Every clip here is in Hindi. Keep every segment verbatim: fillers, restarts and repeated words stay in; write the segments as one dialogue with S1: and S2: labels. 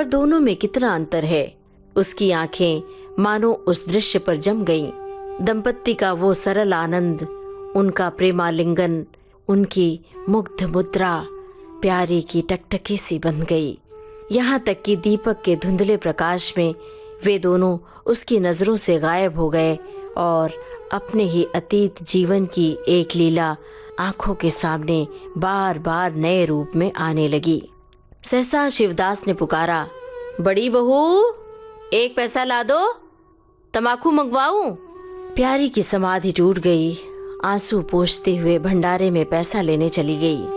S1: पर दोनों में कितना अंतर है। उसकी आंखें मानो उस दृश्य पर जम गईं। दंपत्ति का वो सरल आनंद, उनका प्रेमालिंगन, उनकी मुग्ध मुद्रा प्यारी की टकटकी सी बन गई। यहाँ तक कि दीपक के धुंधले प्रकाश में वे दोनों उसकी नजरों से गायब हो गए और अपने ही अतीत जीवन की एक लीला आंखों के सामने बार बार नए रूप में आने लगी। सहसा शिवदास ने पुकारा, बड़ी बहू, एक पैसा ला दो, तमाकू मंगवाऊं। प्यारी की समाधि टूट गई। आंसू पोंछते हुए भंडारे में पैसा लेने चली गई।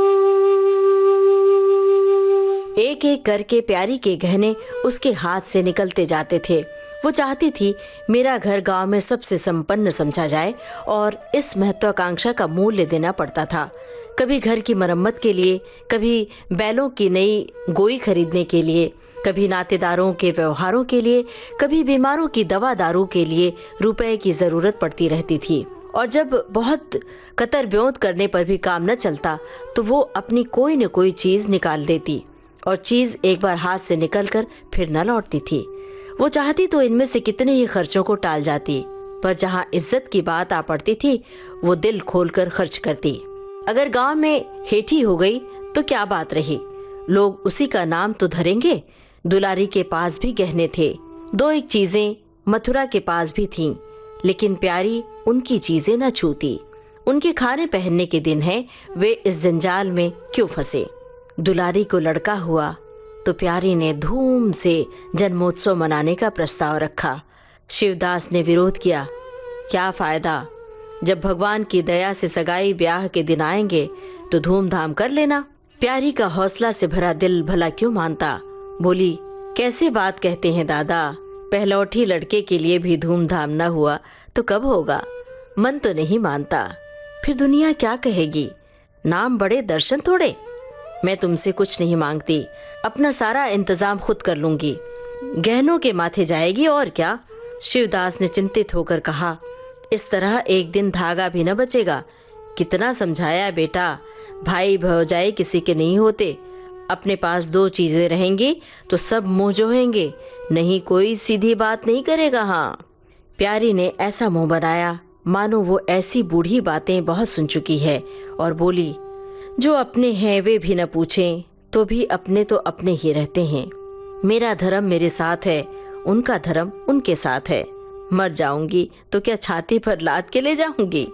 S1: एक एक करके प्यारी के गहने उसके हाथ से निकलते जाते थे। वो चाहती थी मेरा घर गांव में सबसे संपन्न समझा जाए और इस महत्वाकांक्षा का मूल्य देना पड़ता था। कभी घर की मरम्मत के लिए, कभी बैलों की नई गोई खरीदने के लिए, कभी नातेदारों के व्यवहारों के लिए, कभी बीमारों की दवा दारू के लिए रुपए की जरूरत पड़ती रहती थी। और जब बहुत कतर ब्योंत करने पर भी काम न चलता तो वो अपनी कोई न कोई चीज निकाल देती और चीज एक बार हाथ से निकलकर फिर न लौटती थी। वो चाहती तो इनमें से कितने ही खर्चों को टाल जाती, पर जहाँ इज्जत की बात आ पड़ती थी वो दिल खोलकर खर्च करती। अगर गांव में हेठी हो गई तो क्या बात रही, लोग उसी का नाम तो धरेंगे। दुलारी के पास भी गहने थे, दो एक चीजें मथुरा के पास भी थीं, लेकिन प्यारी उनकी चीजें न छूती। उनके खाने पहनने के दिन हैं, वे इस जंजाल में क्यों फंसे। दुलारी को लड़का हुआ तो प्यारी ने धूम से जन्मोत्सव मनाने का प्रस्ताव रखा। शिवदास ने विरोध किया, क्या फायदा, जब भगवान की दया से सगाई ब्याह के दिन आएंगे तो धूमधाम कर लेना। प्यारी का हौसला से भरा दिल भला क्यों मानता। बोली, कैसे बात कहते हैं दादा, पहलौठी लड़के के लिए भी धूमधाम न हुआ तो कब होगा। मन तो नहीं मानता, फिर दुनिया क्या कहेगी, नाम बड़े दर्शन थोड़े। मैं तुमसे कुछ नहीं मांगती, अपना सारा इंतजाम खुद कर लूंगी, गहनों के माथे जाएगी और क्या। शिवदास ने चिंतित होकर कहा, इस तरह एक दिन धागा भी न बचेगा। कितना समझाया बेटा, भाई भौजाई किसी के नहीं होते। अपने पास दो चीजें रहेंगी तो सब मुंह जोहेंगे, नहीं कोई सीधी बात नहीं करेगा। हाँ, प्यारी ने ऐसा मुंह बनाया मानो वो ऐसी बूढ़ी बातें बहुत सुन चुकी है और बोली, जो अपने हैं वे भी न पूछें तो भी अपने तो अपने ही रहते हैं। मेरा धर्म मेरे साथ है, उनका धर्म उनके साथ है। मर जाऊंगी तो क्या छाती पर लाद के ले जाऊंगी।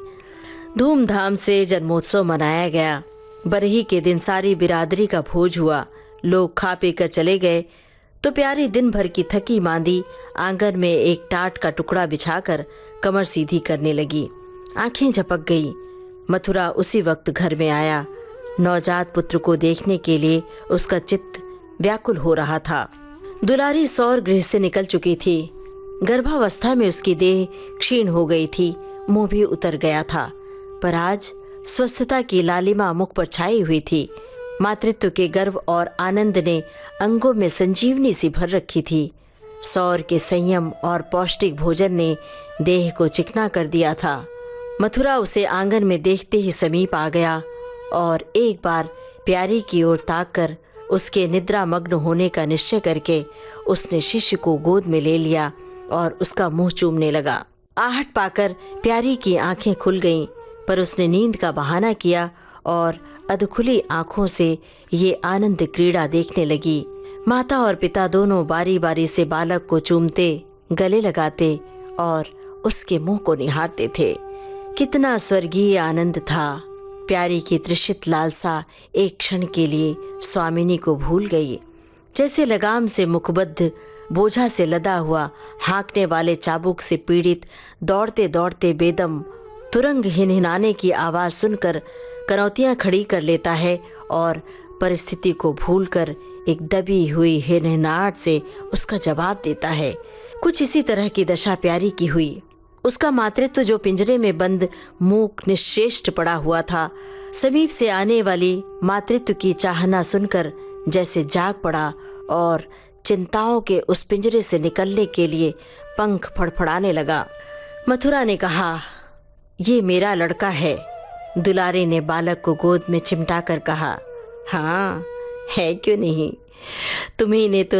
S1: धूमधाम से जन्मोत्सव मनाया गया। बरही के दिन सारी बिरादरी का भोज हुआ। लोग खा पी कर चले गए तो प्यारी दिन भर की थकी मांदी आंगन में एक टाट का टुकड़ा बिछाकर कमर सीधी करने लगी। आंखें झपक गई। मथुरा उसी वक्त घर में आया। नवजात पुत्र को देखने के लिए उसका चित्त व्याकुल हो रहा था। दुलारी सौर गृह से निकल चुकी थी। गर्भावस्था में उसकी देह क्षीण हो गई थी, मुंह भी उतर गया था, पर आज स्वस्थता की लालिमा मुख पर छाई हुई थी। मातृत्व के गर्व और आनंद ने अंगों में संजीवनी सी भर रखी थी। सौर के संयम और पौष्टिक भोजन ने देह को चिकना कर दिया था। मथुरा उसे आंगन में देखते ही समीप आ गया और एक बार प्यारी की ओर ताककर उसके निद्रा मग्न होने का निश्चय करके उसने शिष्य को गोद में ले लिया और उसका मुंह चूमने लगा। आहट पाकर प्यारी की आंखें खुल गईं, पर उसने नींद का बहाना किया और अधखुली आंखों से ये आनंद क्रीड़ा देखने लगी। माता और पिता दोनों बारी बारी से बालक को चूमते, गले लगाते और उसके मुंह को निहारते थे। कितना स्वर्गीय आनंद था। प्यारी की तृषित लालसा एक क्षण के लिए स्वामिनी को भूल गई। जैसे लगाम से मुखबद्ध, बोझा से लदा हुआ, हाँकने वाले चाबुक से पीड़ित दौड़ते दौड़ते बेदम तुरंग हिनहिनाने की आवाज सुनकर कनौतियां खड़ी कर लेता है और परिस्थिति को भूलकर एक दबी हुई हिनहिनाहट से उसका जवाब देता है। कुछ इसी तरह की दशा प्यारी की हुई। उसका मातृत्व जो पिंजरे में बंद मूक निश्चेष्ट पड़ा हुआ था, समीप से आने वाली मातृत्व की चाहना सुनकर जैसे जाग पड़ा और चिंताओं के उस पिंजरे से निकलने के लिए पंख फड़फड़ाने लगा। मथुरा ने कहा, ये मेरा लड़का है। दुलारी ने बालक को गोद में चिमटा कर कहा, हाँ है क्यों नहीं, तुम्ही ने तो